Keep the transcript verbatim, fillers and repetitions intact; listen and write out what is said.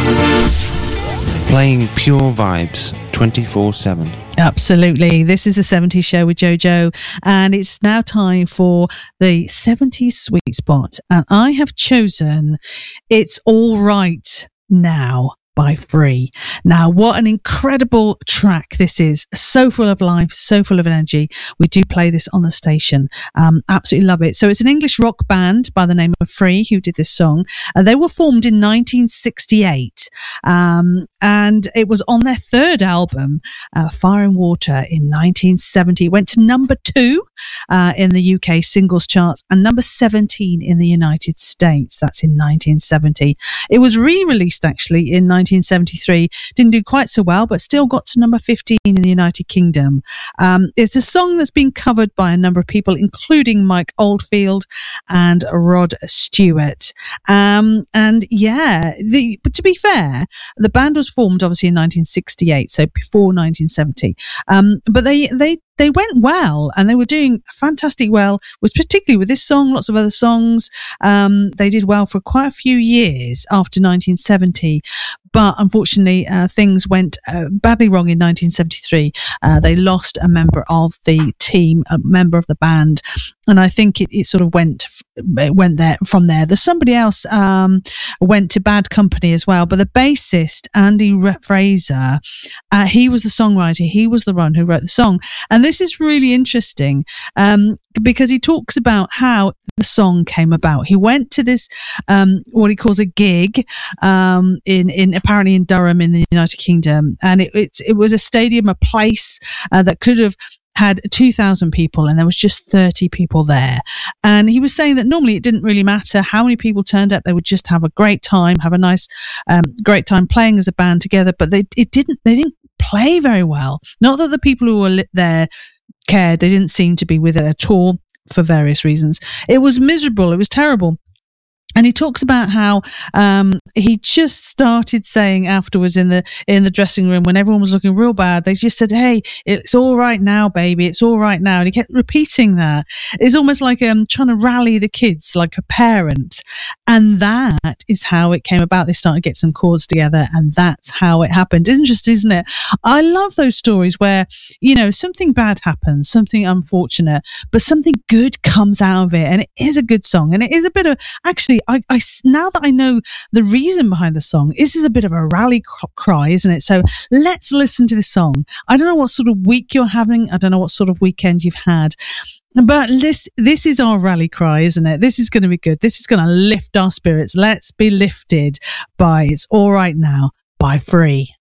Playing pure vibes twenty-four seven. Absolutely. This is the seventies show with JoJo, and it's now time for the seventies sweet spot. And I have chosen It's All Right Now by Free. Now, what an incredible track this is. So full of life, so full of energy. We do play this on the station. Um, absolutely love it. So it's an English rock band by the name of Free who did this song. And they were formed in nineteen sixty-eight. Um, and it was on their third album, uh, Fire and Water, in nineteen seventy. It went to number two uh, in the U K singles charts and number seventeen in the United States. That's in nineteen seventy. It was re-released actually in nineteen seventy-three. Didn't do quite so well, but still got to number fifteen in the United Kingdom. Um, it's a song that's been covered by a number of people, including Mike Oldfield and Rod Stewart. Um, and yeah, the, but to be fair, the band was formed obviously in nineteen sixty-eight, so before nineteen seventy. Um, but they they they went well, and they were doing fantastic well, was particularly with this song, lots of other songs. Um, they did well for quite a few years after nineteen seventy. But unfortunately, uh, things went uh, badly wrong in nineteen seventy-three. Uh, they lost a member of the team, a member of the band, and I think it, it sort of went it went there from there. There's somebody else um, went to bad company as well. But the bassist Andy Fraser, uh, he was the songwriter. He was the one who wrote the song, and this is really interesting um, because he talks about how the song came about. He went to this um, what he calls a gig um, in in. apparently in Durham in the United Kingdom, and it it, it was a stadium, a place uh, that could have had two thousand people, and there was just thirty people there. And he was saying that normally it didn't really matter how many people turned up; they would just have a great time, have a nice, um, great time playing as a band together. But they it didn't they didn't play very well. Not that the people who were there cared; they didn't seem to be with it at all for various reasons. It was miserable. It was terrible. And he talks about how um, he just started saying afterwards in the in the dressing room when everyone was looking real bad, they just said, "Hey, it's all right now, baby. It's all right now." And he kept repeating that. It's almost like um, trying to rally the kids like a parent. And that is how it came about. They started to get some chords together, and that's how it happened. Interesting, isn't it? I love those stories where, you know, something bad happens, something unfortunate, but something good comes out of it. And it is a good song. And it is a bit of, actually, I, I, now that I know the reason behind the song, this is a bit of a rally cry, isn't it? So let's listen to this song. I don't know what sort of week you're having. I don't know what sort of weekend you've had. But this, this is our rally cry, isn't it? This is going to be good. This is going to lift our spirits. Let's be lifted by It's All Right Now by Free.